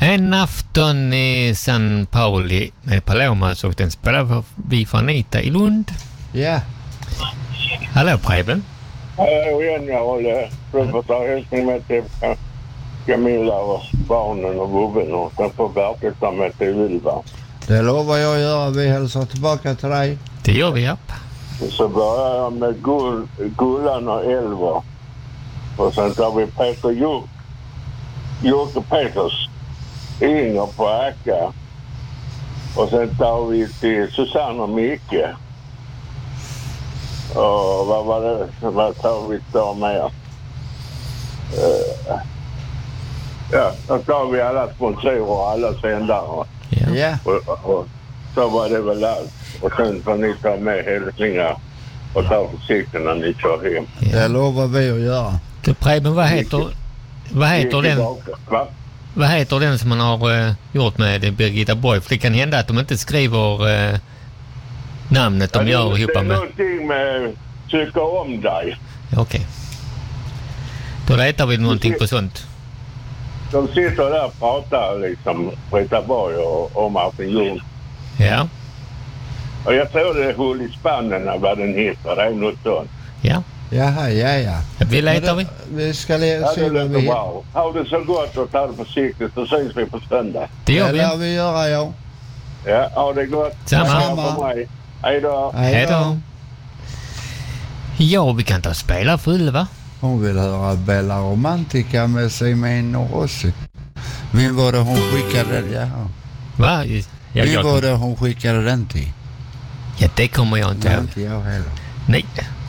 En afton i San Pauli med Paloma så den spelar vi för Anita i Lund. Ja. Hallå Preben. Hallå igen, jag håller på hälsning med till Camilla och barnen och gubben och sen får Bertil med till Ylva. Det lovar jag att göra. Vi hälsar tillbaka till dig. Det gör vi, ja. Så börjar jag med Gullan och Elva. Och sen tar vi Peter Jocke Peters Inger på Äka. Och sen tar vi till Susanne och Micke. Och vad var det? Vad tar vi då med? Ja, då tar vi alla sponsorer och alla sändare. Ja. Och så var det väl allt. Och sen får ni ta med hälsningar och ta försiktigt när ni kör hem. Det lovar vi att göra. Du Preben, vad heter den som man har gjort med Birgitta Borg? För det kan hända att de inte skriver namnet de gör ihop med. Det är någonting med tycka om dig. Okej. Då letar vi någonting på sånt. De sitter där och pratar liksom Britta Borg och Martin Ljung. Ja. Och jag tror det är Hull i Spannen vad den heter. Det är något sånt. Ja. Jaha, ja. Vi letar vi. Vi ska Ja, se det vad vi låter hittar. bra. Ha det så gott och ta det försiktigt. Så syns vi på söndag. Det gör Det vi. lär vi göra, ja. Ja, ha det gott. Samma. Hej då. Hej då. Ja, vi kan ta och spela för Ylva. Hon vill höra Bella Romantica med Simen och Rossi. Vem var det hon skickade den? Jaha. Va? Vem var det hon skickade den till? Ja, det kommer jag inte Nej, ihåg. inte jag heller. Nej.